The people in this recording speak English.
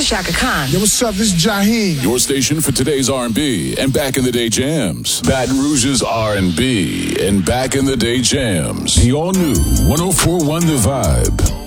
is Shaka Khan. Yo, what's up? This is Jaheim. Your station for today's R&B and back in the day jams. Baton Rouge's R&B and back in the day jams. The all new 104.1 The Vibe.